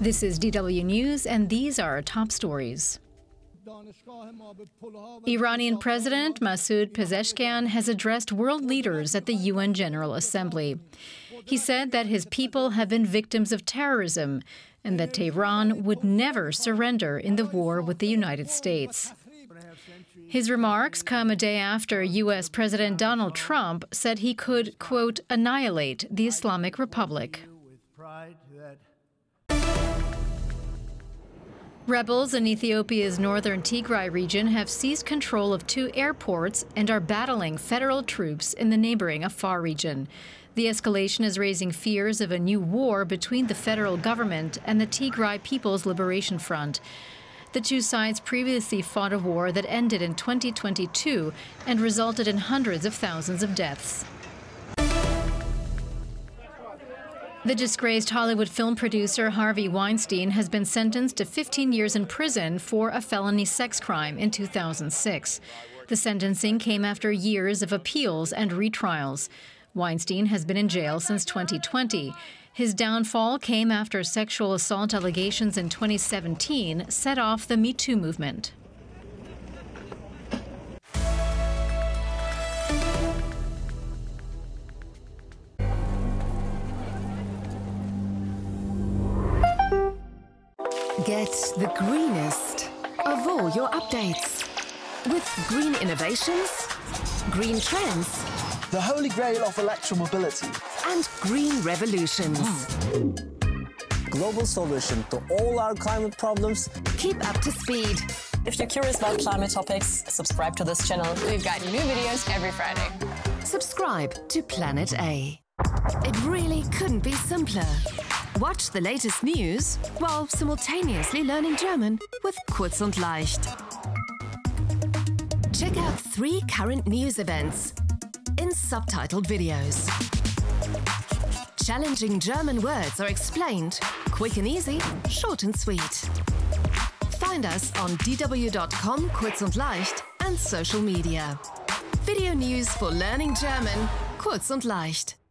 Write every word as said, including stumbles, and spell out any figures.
This is D W News, and these are our top stories. Iranian President Masoud Pezeshkian has addressed world leaders at the U N General Assembly. He said that his people have been victims of terrorism and that Tehran would never surrender in the war with the United States. His remarks come a day after U S President Donald Trump said he could, quote, annihilate the Islamic Republic. Rebels in Ethiopia's northern Tigray region have seized control of two airports and are battling federal troops in the neighboring Afar region. The escalation is raising fears of a new war between the federal government and the Tigray People's Liberation Front. The two sides previously fought a war that ended in twenty twenty-two and resulted in hundreds of thousands of deaths. The disgraced Hollywood film producer Harvey Weinstein has been sentenced to fifteen years in prison for a felony sex crime in two thousand six. The sentencing came after years of appeals and retrials. Weinstein has been in jail since twenty twenty. His downfall came after sexual assault allegations in twenty seventeen set off the Me Too movement. Get the greenest of all your updates with green innovations, green trends, the holy grail of electromobility, and green revolutions. Mm. Global solution to all our climate problems. Keep up to speed. If you're curious about climate topics, subscribe to this channel. We've got new videos every Friday. Subscribe to Planet A. It really couldn't be simpler. Watch the latest news while simultaneously learning German with Kurz und Leicht. Check out three current news events in subtitled videos. Challenging German words are explained, quick and easy, short and sweet. Find us on d w dot com, Kurz und Leicht, and social media. Video news for learning German, Kurz und Leicht.